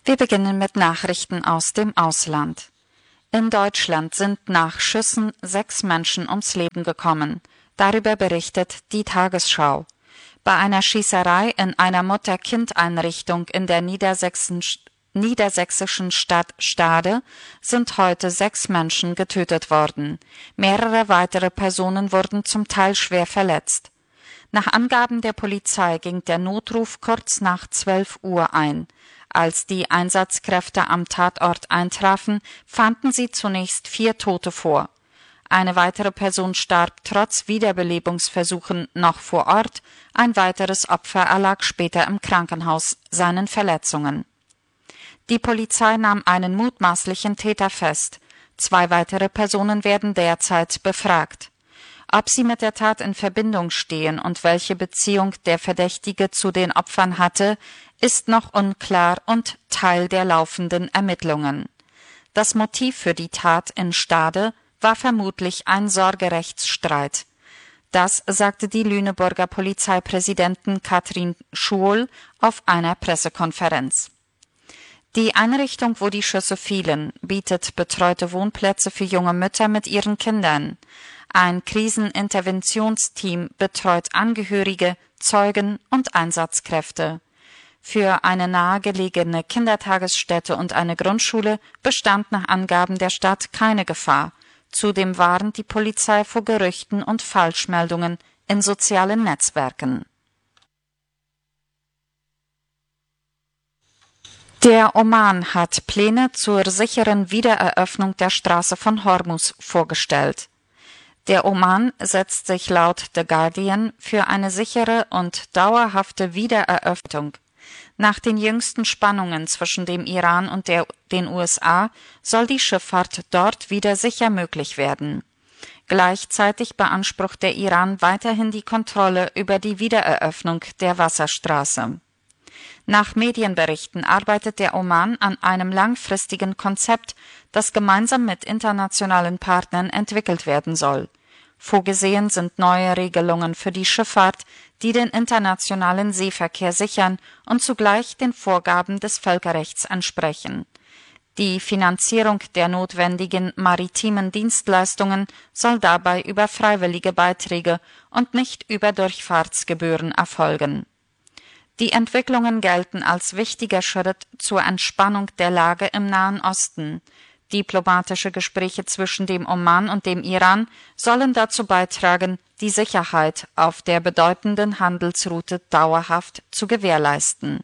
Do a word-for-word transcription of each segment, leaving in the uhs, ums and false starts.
Wir beginnen mit Nachrichten aus dem Ausland. In Deutschland sind nach Schüssen sechs Menschen ums Leben gekommen. Darüber berichtet die Tagesschau. Bei einer Schießerei in einer Mutter-Kind-Einrichtung in der Niedersächsen, niedersächsischen Stadt Stade sind heute sechs Menschen getötet worden. Mehrere weitere Personen wurden zum Teil schwer verletzt. Nach Angaben der Polizei ging der Notruf kurz nach zwölf Uhr ein. Als die Einsatzkräfte am Tatort eintrafen, fanden sie zunächst vier Tote vor. Eine weitere Person starb trotz Wiederbelebungsversuchen noch vor Ort, ein weiteres Opfer erlag später im Krankenhaus seinen Verletzungen. Die Polizei nahm einen mutmaßlichen Täter fest. Zwei weitere Personen werden derzeit befragt. Ob sie mit der Tat in Verbindung stehen und welche Beziehung der Verdächtige zu den Opfern hatte, ist noch unklar und Teil der laufenden Ermittlungen. Das Motiv für die Tat in Stade war vermutlich ein Sorgerechtsstreit. Das sagte die Lüneburger Polizeipräsidentin Katrin Schuol auf einer Pressekonferenz. Die Einrichtung, wo die Schüsse fielen, bietet betreute Wohnplätze für junge Mütter mit ihren Kindern. Ein Kriseninterventionsteam betreut Angehörige, Zeugen und Einsatzkräfte. Für eine nahegelegene Kindertagesstätte und eine Grundschule bestand nach Angaben der Stadt keine Gefahr. Zudem warnt die Polizei vor Gerüchten und Falschmeldungen in sozialen Netzwerken. Der Oman hat Pläne zur sicheren Wiedereröffnung der Straße von Hormuz vorgestellt. Der Oman setzt sich laut The Guardian für eine sichere und dauerhafte Wiedereröffnung. Nach den jüngsten Spannungen zwischen dem Iran und der, den U S A soll die Schifffahrt dort wieder sicher möglich werden. Gleichzeitig beansprucht der Iran weiterhin die Kontrolle über die Wiedereröffnung der Wasserstraße. Nach Medienberichten arbeitet der Oman an einem langfristigen Konzept, das gemeinsam mit internationalen Partnern entwickelt werden soll. Vorgesehen sind neue Regelungen für die Schifffahrt, die den internationalen Seeverkehr sichern und zugleich den Vorgaben des Völkerrechts entsprechen. Die Finanzierung der notwendigen maritimen Dienstleistungen soll dabei über freiwillige Beiträge und nicht über Durchfahrtsgebühren erfolgen. Die Entwicklungen gelten als wichtiger Schritt zur Entspannung der Lage im Nahen Osten. Diplomatische Gespräche zwischen dem Oman und dem Iran sollen dazu beitragen, die Sicherheit auf der bedeutenden Handelsroute dauerhaft zu gewährleisten.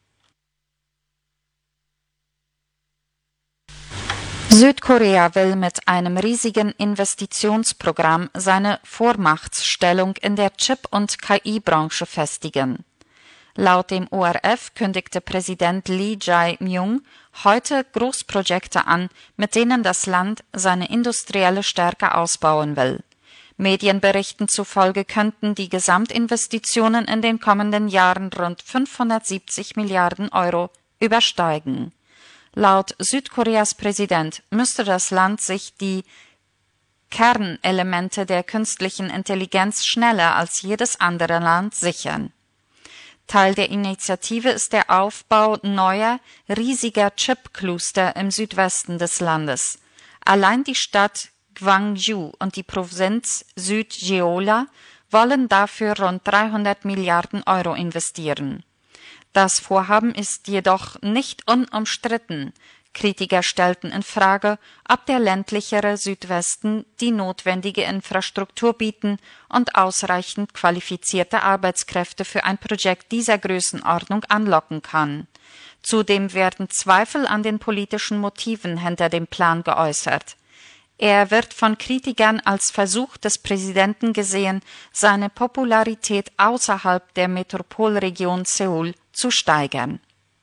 Südkorea will mit einem riesigen Investitionsprogramm seine Vormachtstellung in der Chip- und K I-Branche festigen. Laut dem O R F kündigte Präsident Lee Jae-myung heute Großprojekte an, mit denen das Land seine industrielle Stärke ausbauen will. Medienberichten zufolge könnten die Gesamtinvestitionen in den kommenden Jahren rund fünfhundertsiebzig Milliarden Euro übersteigen. Laut Südkoreas Präsident müsste das Land sich die Kernelemente der künstlichen Intelligenz schneller als jedes andere Land sichern. Teil der Initiative ist der Aufbau neuer, riesiger Chip-Cluster im Südwesten des Landes. Allein die Stadt Gwangju und die Provinz Südjeolla wollen dafür rund dreihundert Milliarden Euro investieren. Das Vorhaben ist jedoch nicht unumstritten. Kritiker stellten in Frage, ob der ländlichere Südwesten die notwendige Infrastruktur bieten und ausreichend qualifizierte Arbeitskräfte für ein Projekt dieser Größenordnung anlocken kann. Zudem werden Zweifel an den politischen Motiven hinter dem Plan geäußert. Er wird von Kritikern als Versuch des Präsidenten gesehen, seine Popularität außerhalb der Metropolregion Seoul zu steigern.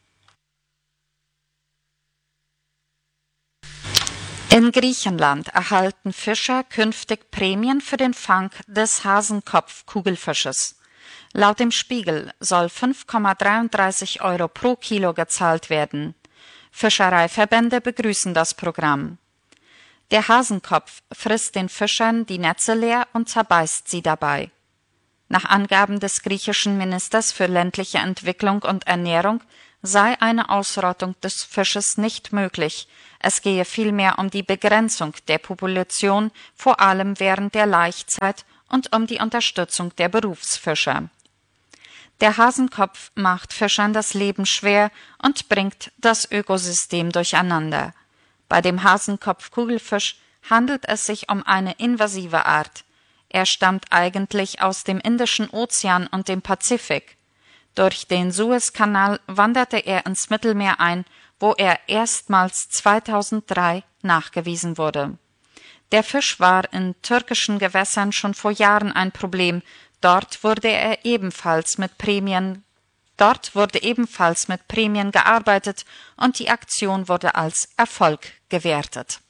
In Griechenland erhalten Fischer künftig Prämien für den Fang des Hasenkopf-Kugelfisches. Laut dem Spiegel soll fünf Komma dreiunddreißig Euro pro Kilo gezahlt werden. Fischereiverbände begrüßen das Programm. Der Hasenkopf frisst den Fischern die Netze leer und zerbeißt sie dabei. Nach Angaben des griechischen Ministers für ländliche Entwicklung und Ernährung sei eine Ausrottung des Fisches nicht möglich. Es gehe vielmehr um die Begrenzung der Population, vor allem während der Laichzeit, und um die Unterstützung der Berufsfischer. Der Hasenkopf macht Fischern das Leben schwer und bringt das Ökosystem durcheinander. Bei dem Hasenkopf-Kugelfisch handelt es sich um eine invasive Art. Er stammt eigentlich aus dem Indischen Ozean und dem Pazifik. Durch den Suezkanal wanderte er ins Mittelmeer ein, wo er erstmals zweitausenddrei nachgewiesen wurde. Der Fisch war in türkischen Gewässern schon vor Jahren ein Problem. Dort wurde er ebenfalls mit Prämien, dort wurde ebenfalls mit Prämien gearbeitet und die Aktion wurde als Erfolg gewertet.